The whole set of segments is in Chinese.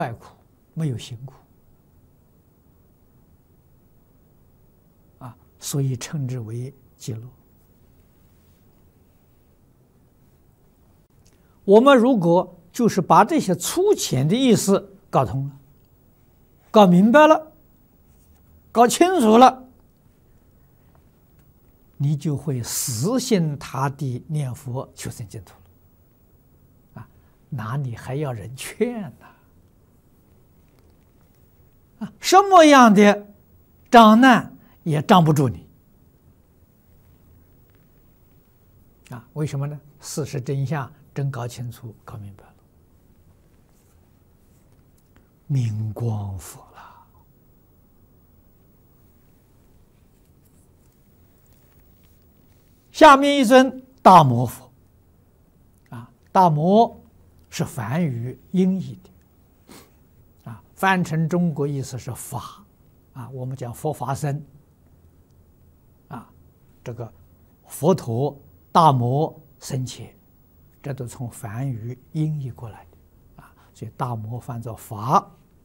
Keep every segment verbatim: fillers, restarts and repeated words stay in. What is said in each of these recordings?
外苦，没有辛苦啊，所以称之为极乐。我们如果就是把这些粗浅的意思搞通了、搞明白了、搞清楚了，你就会死心塌地念佛求生净土了啊！哪里还要人劝呢？啊，什么样的障难也障不住你啊！为什么呢？事实真相真搞清楚、搞明白了，明光佛了。下面一尊大摩佛啊，大摩是梵语音译的啊，翻成中国意思是法啊，我们讲佛法僧啊，这个佛陀大摩僧伽，这都从梵语音译过来的啊，所以大摩翻作法。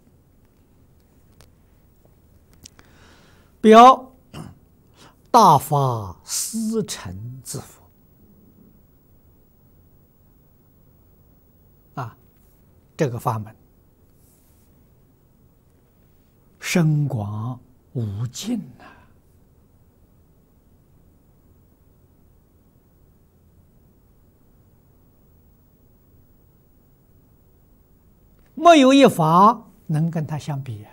表大法思成之佛啊，这个法门深广无尽呐、啊。没有一法能跟它相比啊！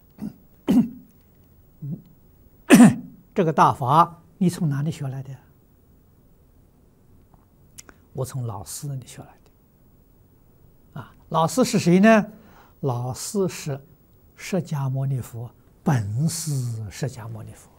这个大法你从哪里学来的？我从老师那里学来的。啊，老师是谁呢？老师是释迦牟尼佛，本师释迦牟尼佛。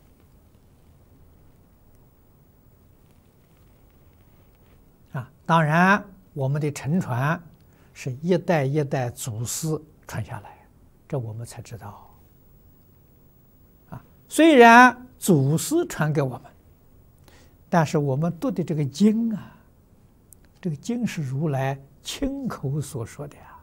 啊，当然我们的乘传是一代一代祖师传下来，这我们才知道。啊，虽然祖师传给我们，但是我们读的这个经啊，这个经是如来亲口所说的呀。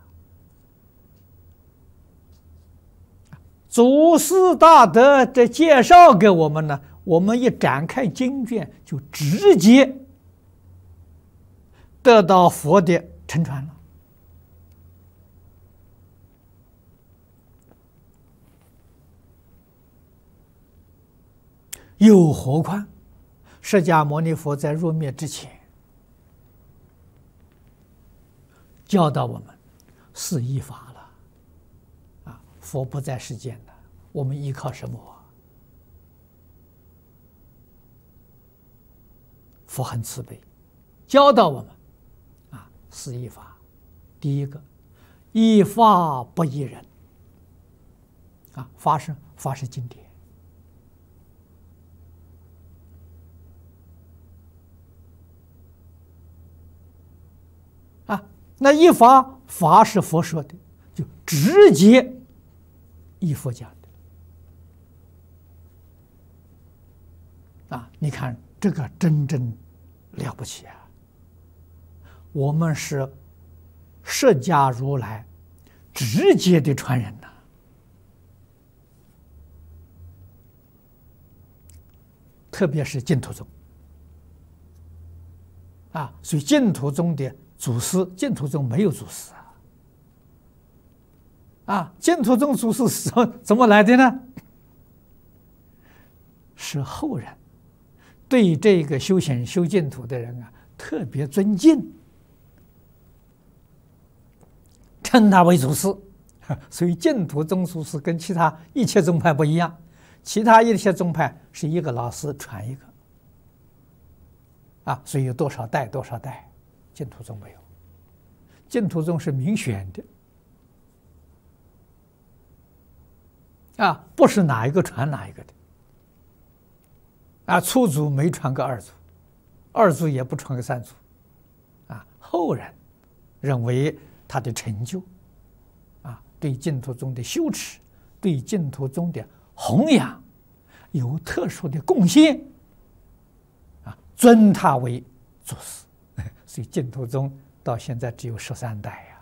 祖师大德这介绍给我们呢，我们一展开经卷，就直接得到佛的乘传了。又何况释迦牟尼佛在入灭之前教导我们是依法了啊，佛不在世间了，我们依靠什么？佛很慈悲，教导我们啊，是依法。第一个，依法不依人啊，法是法是经典。啊，那依法，法是佛说的，就直接依佛讲的。啊，你看这个真正了不起啊！我们是释迦如来直接的传人呐、啊，特别是净土宗啊，所以净土宗的祖师，净土宗没有祖师啊！啊，净土宗祖师是怎么来的呢？是后人对这个修行修净土的人啊，特别尊敬，称他为祖师。所以净土宗祖师跟其他一切宗派不一样，其他一切宗派是一个老师传一个，啊，所以有多少代多少代。净土宗没有，净土宗是明选的，啊，不是哪一个传哪一个的，啊，初祖没传个二祖，二祖也不传个三祖，啊，后人认为他的成就，啊，对净土宗的修持，对净土宗的弘扬有特殊的贡献，啊，尊他为祖师。所以净土宗到现在只有十三代呀。